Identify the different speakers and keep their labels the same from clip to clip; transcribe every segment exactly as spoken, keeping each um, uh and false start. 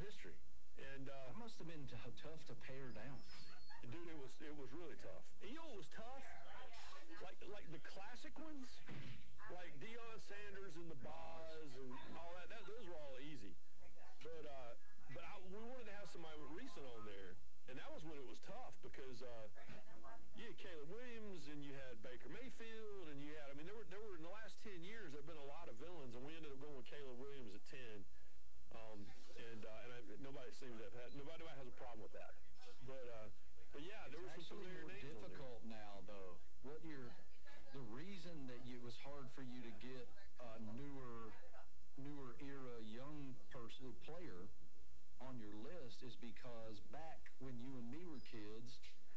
Speaker 1: history. And uh,
Speaker 2: That must have been t- tough to pare down.
Speaker 1: dude, it was it was really tough. And you know what was tough? Like like the classic ones, like Deion Sanders and the Boz and all that. that those were all easy. But uh, but I, we wanted to have somebody recent on there, and that was when it was tough because uh, you had Caleb Williams and you had Baker Mayfield and you had I mean there were there were in the last ten years there have been a lot of villains, and we ended up going with Caleb Williams at ten. Um, and uh, and I, nobody seems to have had nobody, nobody has a problem with that. But uh, but yeah, there
Speaker 2: It's
Speaker 1: was some
Speaker 2: actually
Speaker 1: familiar
Speaker 2: more
Speaker 1: names on there.
Speaker 2: difficult now, though. What your the reason that you, it was hard for you to get a newer, newer era young person player on your list is because back when you and me were kids,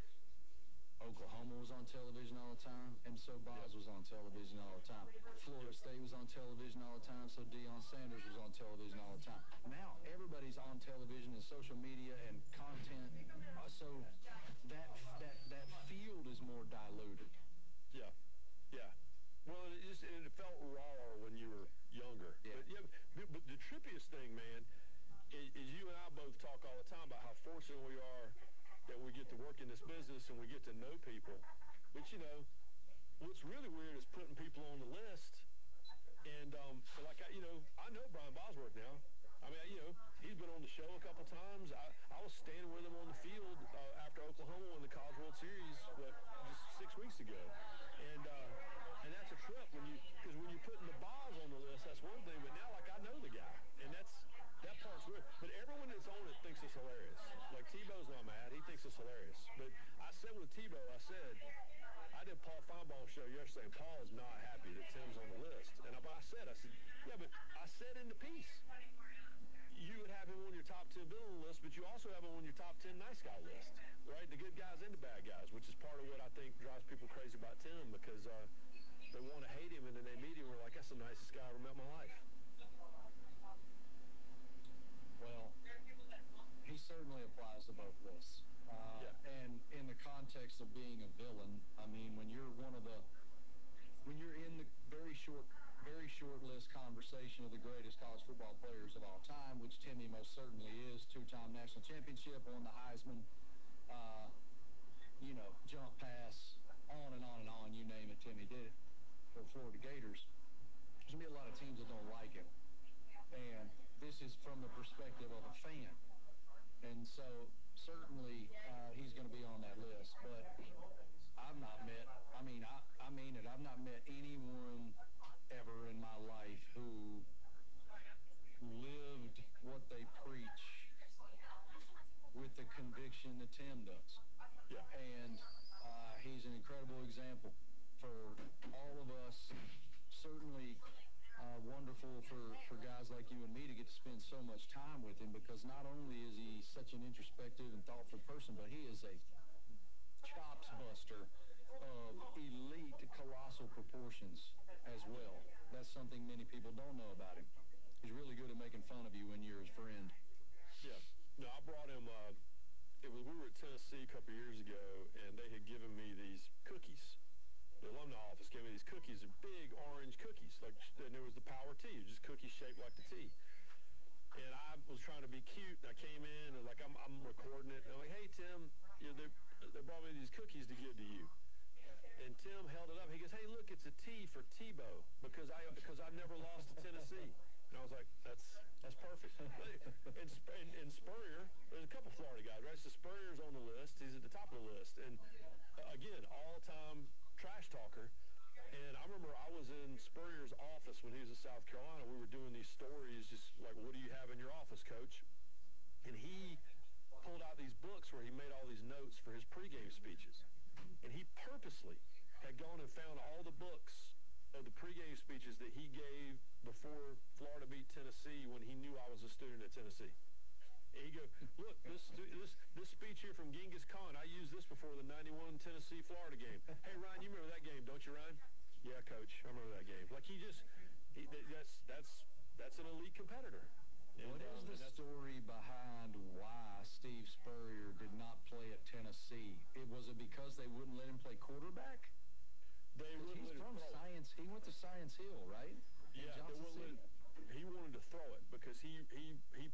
Speaker 2: Oklahoma was on television all the time, and so Boz was on television all the time. Florida State was on television all the time, so Deion Sanders was on television all the time. Now everybody's on television and social media and content, uh, so that that that field is more diluted.
Speaker 1: Yeah, yeah. Well, it just it felt rawer when you were younger.
Speaker 2: Yeah.
Speaker 1: But, yeah, but, but the trippiest thing, man, is, is you and I both talk all the time about how fortunate we are that we get to work in this business and we get to know people. But, you know, what's really weird is putting people on the list. And, um, like, I, you know, I know Brian Bosworth now. I mean, you know, he's been on the show a couple times. I, I was standing with him on the field uh, after Oklahoma won the College World Series, what, just six weeks ago. And uh, and that's a trip when you, because when you're putting the Boz on the list, that's one thing. But now, like, I know the guy. And that's, that part's weird. But everyone that's on it thinks it's hilarious. Like, Tebow's not mad. He thinks it's hilarious. But I said with Tebow, I said, I did Paul Feinbaum's show yesterday, and Paul is not happy that Tim's on the list. And I, but I said, I said, yeah, but I said in the piece, you would have him on your top ten villain list, but you also have him on your top ten nice guy list, right? The good guys and the bad guys, which is part of what I think drives people crazy about Tim, because uh, they want to hate him, and then they meet him, and we're like, that's the nicest guy I ever met in my life.
Speaker 2: Well, he certainly applies to both lists. Uh,
Speaker 1: Yeah.
Speaker 2: And in the context of being a villain, I mean, when you're one of the, when you're in the very short, very short list conversation of the greatest college football players of all time, which Timmy most certainly is, two-time national championship, won the Heisman, uh, you know, jump pass, on and on and on, you name it, Timmy did it for Florida Gators. There's going to be a lot of teams that don't like him. And this is from the perspective of a fan. And so certainly uh, he's going to be on that list. But I've not met, I mean, I, I mean it, I've not met anyone ever in my life who lived what they preach with the conviction that Tim does.
Speaker 1: Yeah.
Speaker 2: And uh, he's an incredible example for all of us. Certainly uh, wonderful for, for guys like you and me to get to spend so much time with him, because not only is he such an introspective and thoughtful person, but he is a chops buster of elite, colossal proportions as well. That's something many people don't know about him. He's really good at making fun of you when you're his friend.
Speaker 1: Yeah. No, I brought him, uh, it was, we were at Tennessee a couple years ago, and they had given me these cookies. The alumni office gave me these cookies, they're big orange cookies, like, and there was the Power T, just cookies shaped like the T. And I was trying to be cute, and I came in, and like, I'm, I'm recording it, and I'm like, hey, Tim, you know, they, they brought me these cookies to give to you. And Tim held it up, he goes, hey, look, it's a T for Tebow, because I, because I never lost to Tennessee. And I was like, that's that's perfect. And, and, and Spurrier, there's a couple Florida guys, right? So Spurrier's on the list. He's at the top of the list. And, uh, again, all-time trash talker. And I remember I was in Spurrier's office when he was in South Carolina. We were doing these stories, just like, what do you have in your office, Coach? And he pulled out these books where he made all these notes for his pregame speeches. And he purposely had gone and found all the books of the pregame speeches that he gave before Florida beat Tennessee when he knew I was a student at Tennessee. And he go, look, this this this speech here from Genghis Khan, I used this before the ninety-one Tennessee-Florida game. Hey, Ryan, you remember that game, don't you, Ryan? Yeah, Coach, I remember that game. Like, he just, he, that's that's that's an elite competitor. And,
Speaker 2: What is
Speaker 1: um,
Speaker 2: the story behind why Steve Spurrier did not play at Tennessee? It, was it because they wouldn't let him play quarterback?
Speaker 1: They wouldn't
Speaker 2: He's
Speaker 1: let him
Speaker 2: from
Speaker 1: throw it.
Speaker 2: Science. He went to Science Hill, right? In
Speaker 1: Yeah, they
Speaker 2: Johnson
Speaker 1: wouldn't let
Speaker 2: City.
Speaker 1: him, he wanted to throw it because he he he